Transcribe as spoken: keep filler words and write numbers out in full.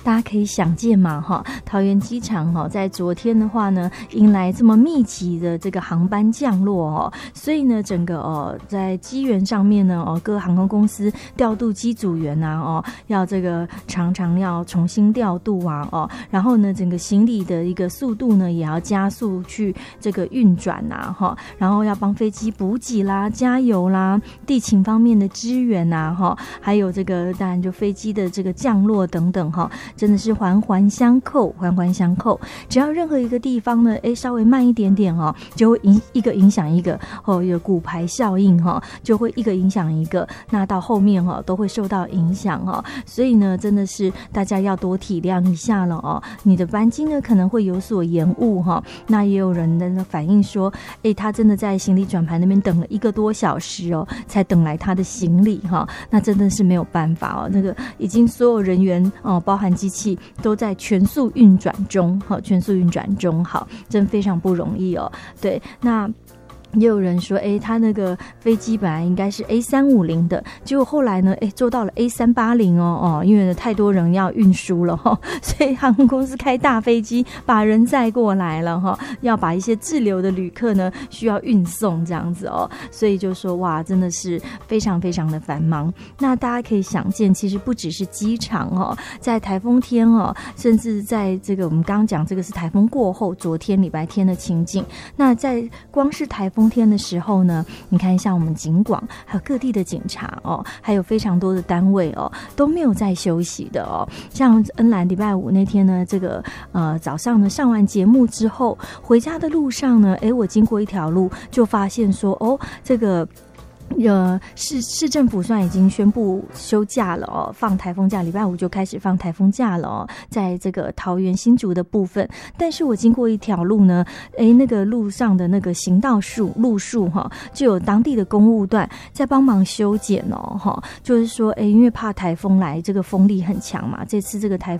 大家可以想见嘛哈，桃园机场哈，在昨天的话呢，迎来这么密集的这个航班降落哦，所以呢，整个哦，在机缘上面呢，哦，各航空公司调度机组员啊，哦，要这个常常要重新调度啊，哦，然后呢，整个行李的一个速度呢，也要加速去这个运转啊，哈，然后要帮飞机补给啦、加油啦、地勤方面的支援啊，哈，还有这个当然就飞机的这个降落等等哈，真的是环环相扣，环环相扣。只要任何一个地方呢，哎，稍微慢一点点哦，就会影一个影响一个哦，有骨牌效应哈，就会一个影响一个，那到后面哈都会受到影响哈。所以呢，真的是大家要多体谅一下了哦。你的班机呢可能会有所延误哈，那也有人的反映说，哎，他真的在行李转盘那边等了一个多小时哦，才等来他的行李哈，那真的是没有办法哦，那个已经所有人员哦，包含机器都在全速运转中，好，全速运转中，好，真非常不容易哦。对，那也有人说，哎，他那个飞机本来应该是 A 三五零 的，结果后来呢，哎，做到了 A 三八零 哦，哦，因为太多人要运输了哈、哦，所以航空公司开大飞机把人载过来了哈、哦，要把一些滞留的旅客呢需要运送这样子哦，所以就说哇，真的是非常非常的繁忙。那大家可以想见，其实不只是机场哦，在台风天哦，甚至在这个我们刚刚讲这个是台风过后，昨天礼拜天的情境，那在光是台风冬天的时候呢，你看像我们警广还有各地的警察哦，还有非常多的单位哦，都没有在休息的哦。像恩兰礼拜五那天呢，这个呃早上呢上完节目之后，回家的路上呢，哎，我经过一条路就发现说，哦，这个。呃，市市政府虽然已经宣布休假了哦，放台风假，礼拜五就开始放台风假了哦，在这个桃园新竹的部分，但是我经过一条路呢，诶，那个路上的那个行道树路树哈，就有当地的公务段在帮忙修剪哦，哈，就是说，诶，因为怕台风来，这个风力很强嘛，这次这个台